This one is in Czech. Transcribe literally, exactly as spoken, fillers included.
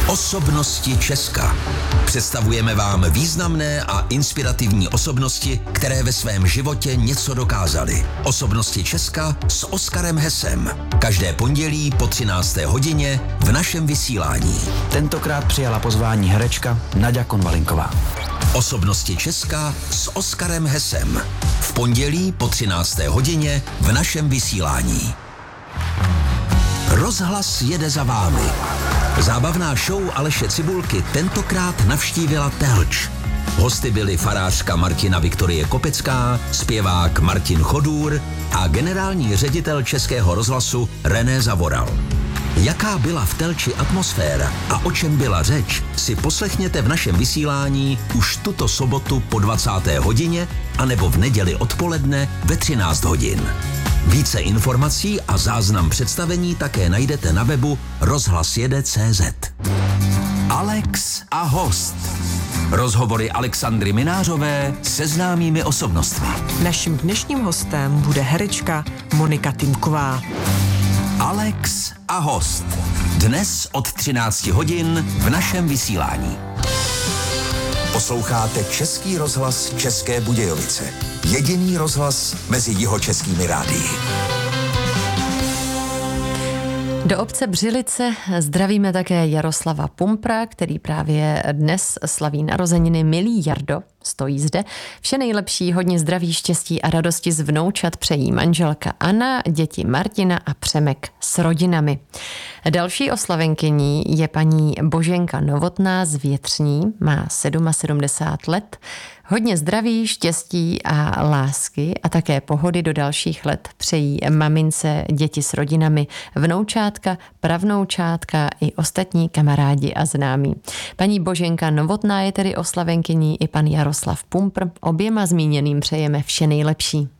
Osobnosti Česka. Představujeme vám významné a inspirativní osobnosti, které ve svém životě něco dokázaly. Osobnosti Česka s Oskarem Hesem. Každé pondělí po třinácté hodině v našem vysílání. Tentokrát přijala pozvání herečka Naďa Konvalinková. Osobnosti Česka s Oskarem Hesem. V pondělí po třinácté hodině v našem vysílání. Rozhlas jede za vámi. Zábavná show Aleše Cibulky tentokrát navštívila Telč. Hosty byli farářka Martina Viktorie Kopecká, zpěvák Martin Chodůr a generální ředitel Českého rozhlasu René Zavoral. Jaká byla v Telči atmosféra a o čem byla řeč, si poslechněte v našem vysílání už tuto sobotu po dvacáté hodině anebo v neděli odpoledne ve třináct hodin. Více informací a záznam představení také najdete na webu rozhlas jede tečka cé zet. Alex a host. Rozhovory Alexandry Minářové se známými osobnostmi. Naším dnešním hostem bude herečka Monika Týmková. Alex a host. Dnes od třinácti hodin v našem vysílání. Posloucháte Český rozhlas České Budějovice. Jediný rozhlas mezi jihočeskými rádii. Do obce Břilice zdravíme také Jaroslava Pumpra, který právě dnes slaví narozeniny. Milý Jardo, stojí zde. Vše nejlepší, hodně zdraví, štěstí a radosti z vnoučat přejí manželka Anna, děti Martina a Přemek s rodinami. Další oslavenkyní je paní Boženka Novotná z Větřní, má sedmdesát sedm let. Hodně zdraví, štěstí a lásky a také pohody do dalších let přejí mamince, děti s rodinami, vnoučátka, pravnoučátka i ostatní kamarádi a známí. Paní Boženka Novotná je tedy oslavenkyní i pan Jaroslav Pumpr. Oběma zmíněným přejeme vše nejlepší.